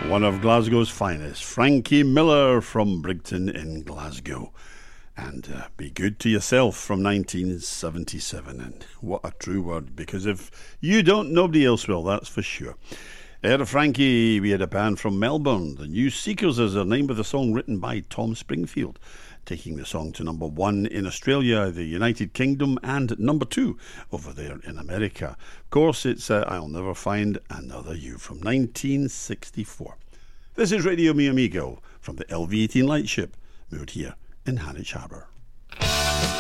One of Glasgow's finest, Frankie Miller from Brigton in Glasgow. And Be Good to Yourself from 1977. And what a true word, because if you don't, nobody else will, that's for sure. Ahead of Frankie, we had a band from Melbourne. The New Seekers is their name, with a song written by Tom Springfield, taking the song to number 1 in Australia, the United Kingdom, and number 2 over there in America. Of course, it's I'll Never Find Another You from 1964. This is Radio Mi Amigo from the LV18 Lightship, moored here in Harwich Harbour.